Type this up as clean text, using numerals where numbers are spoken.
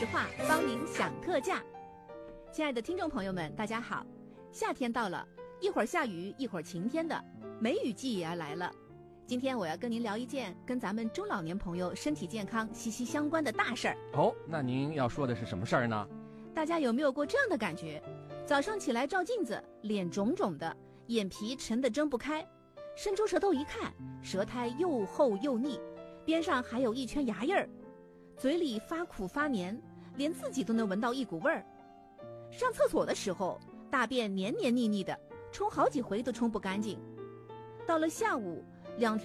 实话帮您享特价。亲爱的听众朋友们，大家好，夏天到了，一会儿下雨一会儿晴天的，梅雨季也要来了。今天我要跟您聊一件跟咱们中老年朋友身体健康息息相关的大事儿。 哦，那您要说的是什么事儿呢？ 大家有没有过这样的感觉？早上起来照镜子，脸肿肿的，眼皮沉得睁不开，伸出舌头一看，舌苔又厚又腻，边上还有一圈牙印儿，嘴里发苦发黏，连自己都能闻到一股味儿。上厕所的时候，大便黏黏腻腻的，冲好几回都冲不干净。到了下午，两